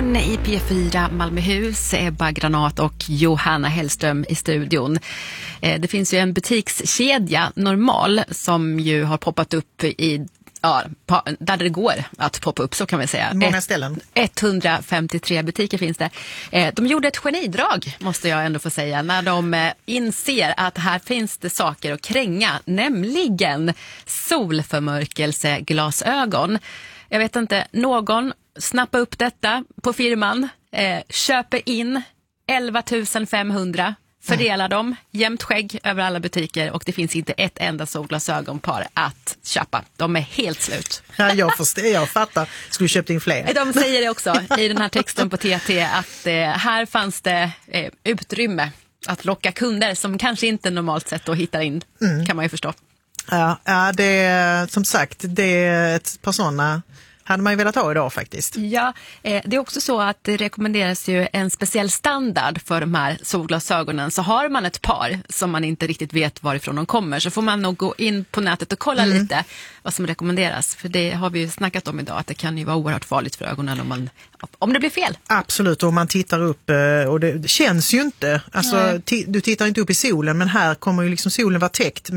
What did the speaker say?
morgon i P4 Malmöhus, Ebba Granat och Johanna Hellström i studion. Det finns ju en butikskedja, Normal, som ju har poppat upp i där det går att poppa upp, så kan vi säga. Många ställen. 153 butiker finns det. De gjorde ett genidrag, måste jag ändå få säga, när de inser att här finns det saker att kränga, nämligen solförmörkelseglasögon. Jag vet inte, någon snappar upp detta på firman, köper in 11 500, fördelar dem, jämnt skägg över alla butiker, och det finns inte ett enda solglasögonpar att köpa. De är helt slut. Ja, jag fattar. Skulle köpt in fler. De säger det också i den här texten på TT att här fanns det utrymme att locka kunder som kanske inte normalt sett då hittar in, kan man ju förstå. Ja, det är som sagt, det är ett par sådana hade man ju velat ha idag faktiskt. Ja, det är också så att det rekommenderas ju en speciell standard för de här solglasögonen. Så har man ett par som man inte riktigt vet varifrån de kommer, så får man nog gå in på nätet och kolla lite vad som rekommenderas. För det har vi ju snackat om idag, att det kan ju vara oerhört farligt för ögonen om det blir fel. Absolut, och man tittar upp och det känns ju inte. Alltså, du tittar inte upp i solen, men här kommer ju liksom solen vara täckt